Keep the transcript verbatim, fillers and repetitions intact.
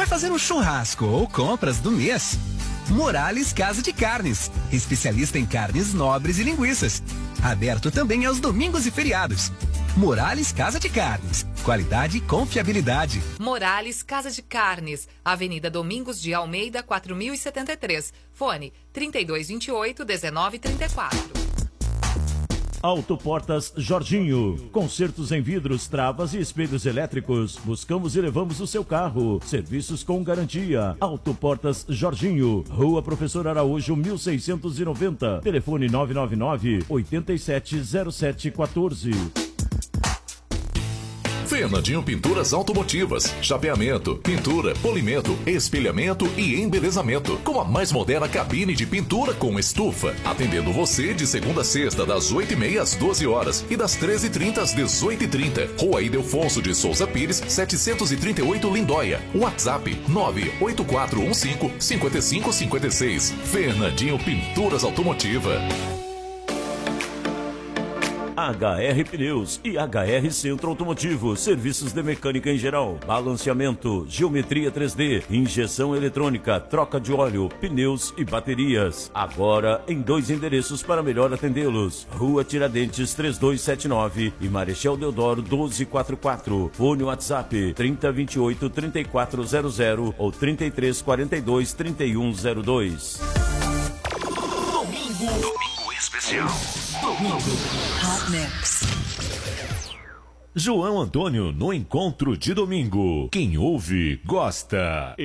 Vai fazer um churrasco ou compras do mês? Morales Casa de Carnes, especialista em carnes nobres e linguiças. Aberto também aos domingos e feriados. Morales Casa de Carnes, qualidade e confiabilidade. Morales Casa de Carnes, Avenida Domingos de Almeida, quatro mil e setenta e três. Fone trinta e dois, vinte e oito, dezenove, trinta e quatro. Autoportas Jorginho. Consertos em vidros, travas e espelhos elétricos. Buscamos e levamos o seu carro. Serviços com garantia. Autoportas Jorginho. Rua Professor Araújo, mil seiscentos e noventa. Telefone nove nove nove, oito sete zero sete um quatro. Fernandinho Pinturas Automotivas, chapeamento, pintura, polimento, espelhamento e embelezamento, com a mais moderna cabine de pintura com estufa, atendendo você de segunda a sexta, das oito e meia às doze horas e das treze e trinta às dezoito e trinta. Rua Ildefonso de Souza Pires, setecentos e trinta e oito, Lindóia. WhatsApp nove oito quatro um cinco, cinco cinco cinco seis. Fernandinho Pinturas Automotiva. H R Pneus e H R Centro Automotivo, serviços de mecânica em geral, balanceamento, geometria três D, injeção eletrônica, troca de óleo, pneus e baterias. Agora em dois endereços para melhor atendê-los: Rua Tiradentes três dois sete nove e Marechal Deodoro doze quarenta e quatro. Fone WhatsApp trinta, vinte e oito, trinta e quatro zero zero ou trinta e três, quarenta e dois, trinta e um zero dois. Domingo, domingo especial. Domingo Hot Mix. João Antônio no encontro de domingo. Quem ouve, gosta.